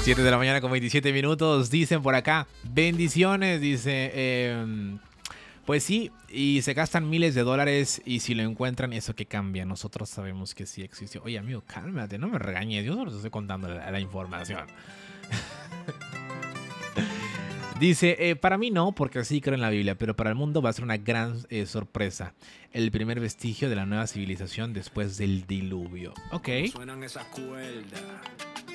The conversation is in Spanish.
7 de la mañana con 27 minutos. Dicen por acá, bendiciones, dice. Pues sí, y se gastan miles de dólares y si lo encuentran, eso que cambia. Nosotros sabemos que sí existió. Oye, amigo, cálmate, no me regañes. Yo solo te estoy contando la información. Dice, para mí no, porque sí creo en la Biblia, pero para el mundo va a ser una gran sorpresa. El primer vestigio de la nueva civilización después del diluvio. Ok. Suenan esas cuerdas.